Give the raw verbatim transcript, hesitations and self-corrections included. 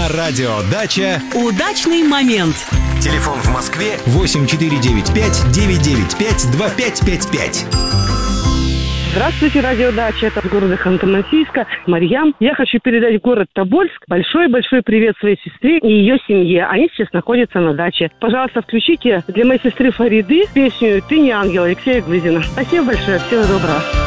На радио «Дача» удачный момент. Телефон в Москве восемь четыре девять пять девять девять пять два пять пять пять. Здравствуйте, радио «Дача». Это с города Ханты-Мансийска. Марьям. Я хочу передать в город Тобольск большой-большой привет своей сестре и ее семье. Они сейчас находятся на даче. Пожалуйста, включите для моей сестры Фариды песню «Ты не ангел» Алексея Глызина. Спасибо большое. Всего доброго.